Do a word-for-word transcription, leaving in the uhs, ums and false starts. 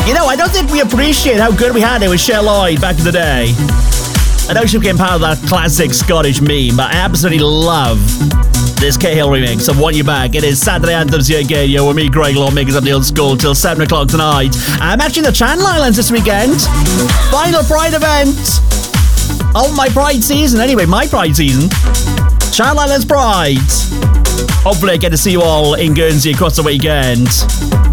You know, I don't think we appreciate how good we had it with Cher Lloyd back in the day. I know she became part of that classic Scottish meme, but I absolutely love this Cahill remix of Want You Back. It is Saturday Anthems here again, yo, with me, Greg Law, making up the old school till seven o'clock tonight. I'm actually in the Channel Islands this weekend. Final Pride event of my Pride season. Anyway, my Pride season. Channel Islands Pride. Hopefully I get to see you all in Guernsey across the weekend.